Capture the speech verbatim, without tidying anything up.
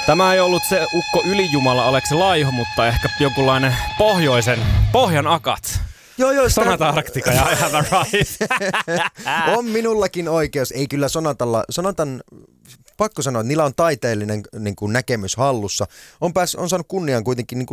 Tämä ei ollut se ukko ylijumala Aleksi Laiho, mutta ehkä jonkunlainen pohjoisen, pohjan akat. Joo, joo. Sonata Arctica ja I have arrived. On minullakin oikeus. Ei kyllä Sonatalla, Sonatan, pakko sanoa, että niillä on taiteellinen niin kuin näkemys hallussa. On, pääs, on saanut kunnian kuitenkin niin kuin